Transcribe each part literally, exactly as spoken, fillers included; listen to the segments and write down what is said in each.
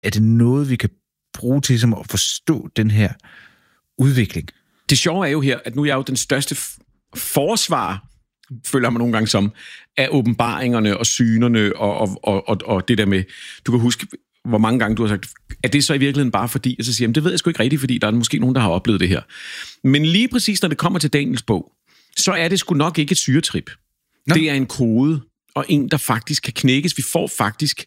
Er det noget, vi kan bruge til som at forstå den her udvikling? Det sjove er jo her, at nu er jeg jo den største forsvarer, føler man nogle gange som, af åbenbaringerne og synerne og, og, og, og, og det der med, du kan huske, hvor mange gange du har sagt, er det så i virkeligheden bare fordi, og så siger jeg, det ved jeg sgu ikke rigtigt, fordi der er måske nogen, der har oplevet det her. Men lige præcis, når det kommer til Daniels bog, så er det sgu nok ikke et syretrip. Nå. Det er en kode, og en, der faktisk kan knækkes. Vi får faktisk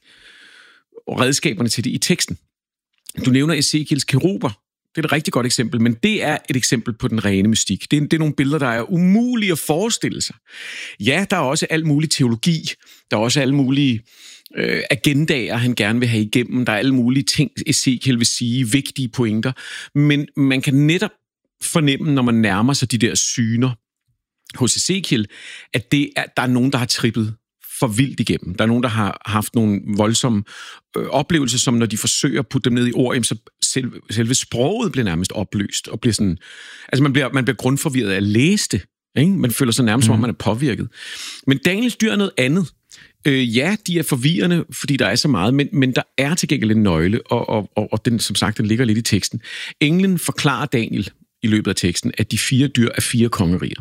redskaberne til det i teksten. Du nævner Ezekiels keruber. Det er et rigtig godt eksempel, men det er et eksempel på den rene mystik. Det er, det er nogle billeder, der er umulige at forestille sig. Ja, der er også alt mulig teologi. Der er også alle mulige øh, agendaer, han gerne vil have igennem. Der er alle mulige ting, Ezekiel vil sige, vigtige pointer. Men man kan netop fornemme, når man nærmer sig de der syner hos Ezekiel, at det er, der er nogen, der har trippet for vildt igennem. Der er nogen, der har haft nogle voldsomme øh, oplevelser, som når de forsøger at putte dem ned i ord, så selve, selve sproget bliver nærmest opløst, og bliver sådan, altså man bliver, man bliver grundforvirret af at læse det, ikke? Man føler sig nærmest, mm. som om man er påvirket. Men Daniels dyr er noget andet. Øh, ja, de er forvirrende, fordi der er så meget, men, men der er til gengæld en nøgle, og, og, og, og den, som sagt, den ligger lidt i teksten. Englen forklarer Daniel i løbet af teksten, at de fire dyr er fire kongeriger.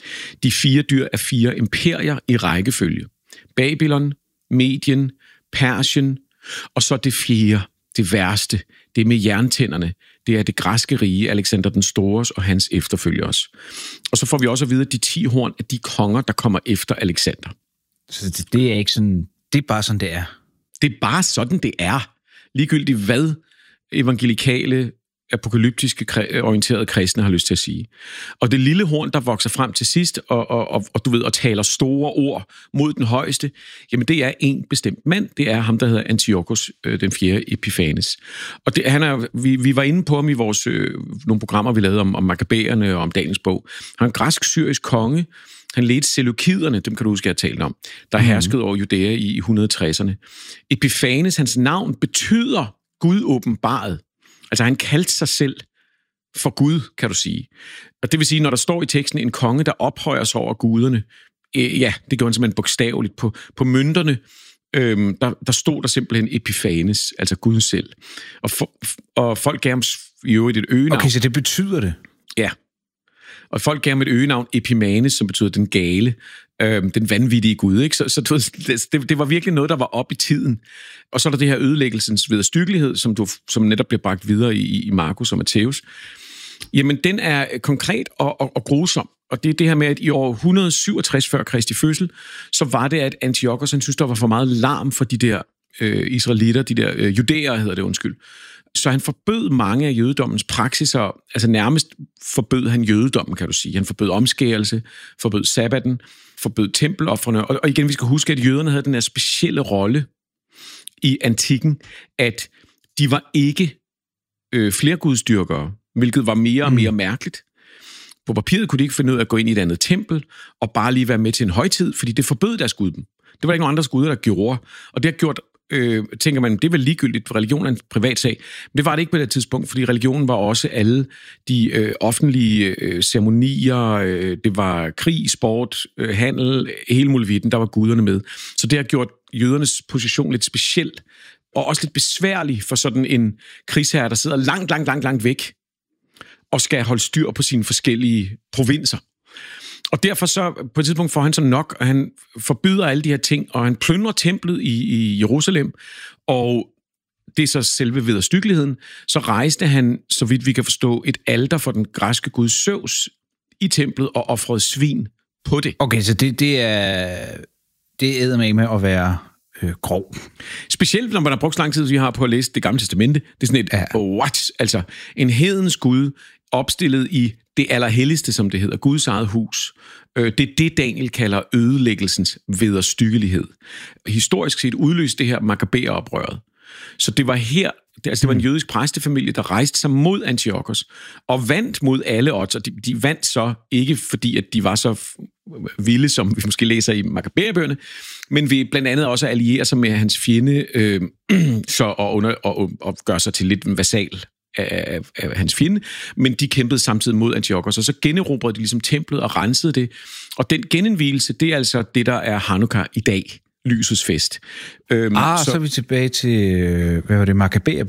De fire dyr er fire imperier i rækkefølge. Babylon, Medien, Persien, og så det fjerde, det værste, det med jerntænderne, det er det græske rige, Alexander den Stores og hans efterfølgers. Og så får vi også at vide, at de ti horn er de konger, der kommer efter Alexander. Så det, det er ikke sådan, det er bare sådan, det er? Det er bare sådan, det er. Ligegyldigt hvad evangelikale, apokalyptiske, orienterede kristne har lyst til at sige. Og det lille horn, der vokser frem til sidst, og, og, og, og du ved, og taler store ord mod den højeste, jamen det er en bestemt mand, det er ham, der hedder Antiochos, øh, den fjerde Epiphanes. Og det, han er, vi, vi var inde på ham i vores, øh, nogle programmer, vi lavede om, om Makkabæerne og om Daniels bog. Han er en græsk-syrisk konge. Han ledte Seleukiderne, dem kan du huske, jeg har talt om, der mm. herskede over Judæa i et hundrede og tresserne. Epiphanes, hans navn, betyder Gud åbenbaret. Altså han kaldte sig selv for Gud, kan du sige. Og det vil sige, når der står i teksten en konge, der ophøjer sig over guderne, øh, ja, det gør han simpelthen bogstaveligt. På, på mønterne, øh, der, der stod der simpelthen Epiphanes, altså Gud selv. Og, for, og folk gav ham i øvrigt et øgenavn. Okay, så det betyder det? Ja. Og folk gav ham et øgenavn, Epimanes, som betyder den gale, øh, den vanvittige Gud. Ikke? Så, så det, det var virkelig noget, der var op i tiden. Og så er der det her ødelæggelsens vederstyggelighed, som, du, som netop bliver bragt videre i, i Markus og Matthæus. Jamen, den er konkret og, og, og grusom. Og det er det her med, at i år et hundrede og syvogtres før Kristi fødsel, så var det, at Antiochos, han synes, der var for meget larm for de der øh, israelitter, de der øh, judæere, hedder det, undskyld. Så han forbød mange af jødedommens praksiser, altså nærmest forbød han jødedommen, kan du sige. Han forbød omskærelse, forbød sabbaten, forbød tempelofrene. Og, og igen, vi skal huske, at jøderne havde den her specielle rolle i antikken, at de var ikke øh, flergudsdyrkere, hvilket var mere og mere mm. mærkeligt. På papiret kunne de ikke finde ud af at gå ind i et andet tempel og bare lige være med til en højtid, fordi det forbød deres gud dem. Det var ikke nogen andre guder, der gjorde. Og det har gjort, øh, tænker man, det er vel ligegyldigt, for religion er en privat sag. Men det var det ikke på det tidspunkt, fordi religionen var også alle de øh, offentlige øh, ceremonier, øh, det var krig, sport, øh, handel, hele muligheden, der var guderne med. Så det har gjort jødernes position lidt speciel, og også lidt besværlig for sådan en krigsherre, der sidder langt, langt, langt, langt væk, og skal holde styr på sine forskellige provinser. Og derfor så, på et tidspunkt får han så nok, og han forbyder alle de her ting, og han plyndrer templet i, i Jerusalem, og det er så selve vederstyggeligheden. Så rejste han, så vidt vi kan forstå, et alter for den græske gud Zeus i templet, og ofrede svin på det. Okay, så det, det er det æder med med at være øh, grov. Specielt, når man har brugt så lang tid, vi har på at læse Det Gamle Testamente. Det er sådan et, ja. what? Altså, en hedens gud opstillet i det allerhelligste, som det hedder, Guds eget hus. Det er det, Daniel kalder ødelæggelsens vederstyggelighed. Historisk set udløste det her Makkabæeroprøret. Så det var her, altså det var en jødisk præstefamilie, der rejste sig mod Antiochos, og vandt mod alle odds, og de, de vandt så ikke, fordi at de var så vilde, som vi måske læser i Makkabæerbøgerne, men ved blandt andet også at alliere sig med hans fjende, øh, så og, under, og, og gøre sig til lidt en vasal Af, af, af hans fjende, men de kæmpede samtidig mod Antiochos, og så generobrede de ligesom templet og rensede det. Og den genindvielse, det er altså det, der er Hanukka i dag. lysets fest. Øhm, Ah, så, så er vi tilbage til, hvad var det, Maccabæer